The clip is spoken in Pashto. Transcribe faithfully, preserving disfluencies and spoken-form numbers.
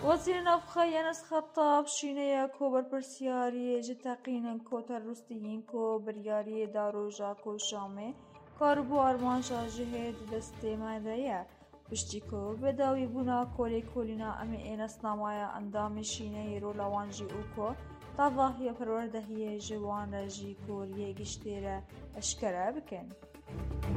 وەزیرە ناوخۆیی ئەنەس خەتاب شینەیە کۆ بەرپرسیاریە ji teqînên koterrûstiyên ku biryariyê Daroja ku Şamê karibû armanca jihê di destê me de ye, piştî ku bêdawîbûna kolêkolîna em ê nasnamaya endamê şîneyê rola wan jî û ku davahiya perwerdehiyê ji wan re jî Koreyê Giştî re eşkere bikin.